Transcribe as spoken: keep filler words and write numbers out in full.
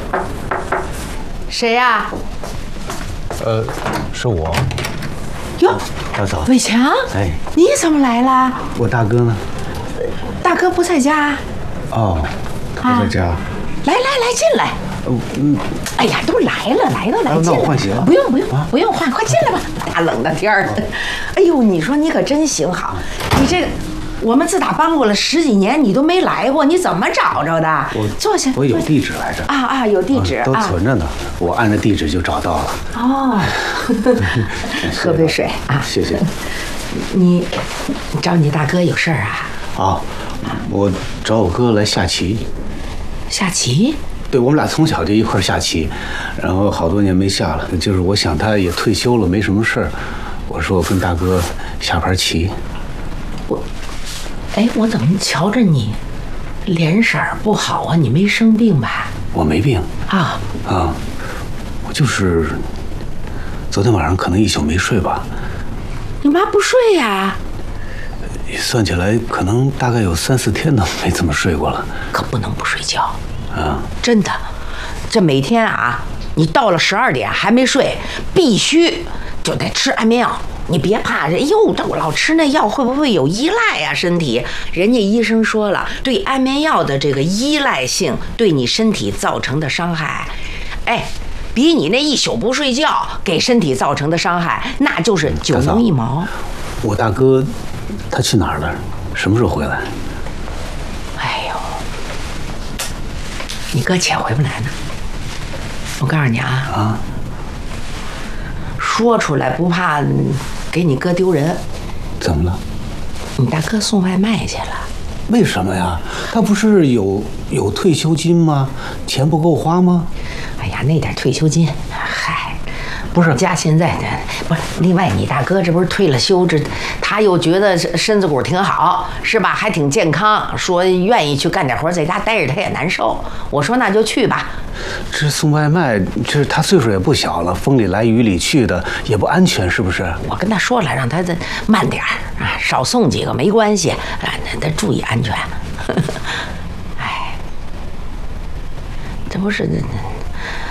谁呀？ 呃，是我。 哟， 大嫂。 伟强， 哎， 你怎么来了？ 我大哥呢？ 大哥不在家。 哦，他不在家。 来来来，进来。 嗯。 哎呀，都来了，来都来，进来。 那我换鞋了。 不用不用不用换，快进来吧。大冷的天儿。哎呦，你说你可真行好，你这个。我们自打搬过了十几年，你都没来过，你怎么找着的？ 我坐下， 我有地址来着。 啊啊，有地址， 都存着呢。我按着地址就找到了。 哦，喝杯水啊！ 谢谢。 你找你大哥有事儿啊？ 啊，我找我哥来下棋。 下棋？ 对，我们俩从小就一块下棋，然后好多年没下了。就是我想他也退休了，没什么事儿，我说我跟大哥下盘棋。 我。哎，我怎么瞧着你脸色不好啊？你没生病吧？ 我没病啊啊，我就是昨天晚上可能一宿没睡吧。 你妈不睡呀？ 算起来可能大概有三四天都没怎么睡过了。 可不能不睡觉啊！ 真的，这每天啊，你到了十二点还没睡，必须就得吃安眠药。你别怕，哎呦，我老吃那药会不会有依赖呀？身体，人家医生说了，对安眠药的这个依赖性对你身体造成的伤害，哎，比你那一宿不睡觉给身体造成的伤害，那就是九牛一毛。 我大哥他去哪儿了？什么时候回来？ 哎呦，你哥且回不来呢。我告诉你啊， 啊， 说出来不怕给你哥丢人。 怎么了？ 你大哥送外卖去了。 为什么呀？他不是有有退休金吗？钱不够花吗？ 哎呀，那点退休金，嗨，不是家现在的不是。另外，你大哥这不是退了休，这他又觉得身子骨挺好，是吧？还挺健康，说愿意去干点活，在家待着他也难受。我说那就去吧。 这送外卖，这他岁数也不小了，风里来雨里去的，也不安全，是不是？ 我跟他说了，让他慢点儿啊，少送几个没关系啊，他注意安全。哎，这不是。